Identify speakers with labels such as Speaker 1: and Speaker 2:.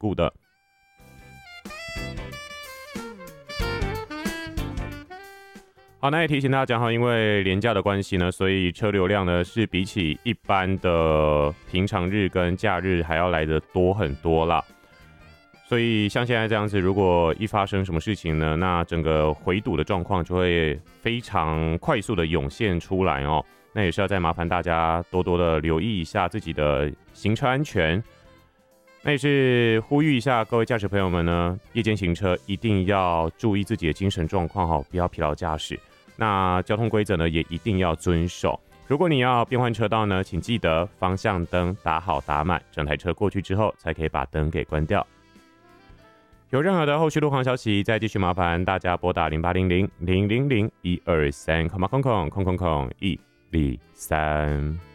Speaker 1: 故的。好，那也提醒大家因为连假的关系呢，所以车流量呢是比起一般的平常日跟假日还要来得多很多啦。所以像现在这样子，如果一发生什么事情呢，那整个回堵的状况就会非常快速的涌现出来哦。那也是要再麻烦大家多多的留意一下自己的行车安全。那也是呼吁一下各位驾驶朋友们呢，夜间行车一定要注意自己的精神状况不要疲劳驾驶。那交通规则呢也一定要遵守。如果你要变换车道呢，请记得方向灯打好打满，整台车过去之后才可以把灯给关掉。有任何的后续路况消息，再继续麻烦大家拨打0800-000-123，空103。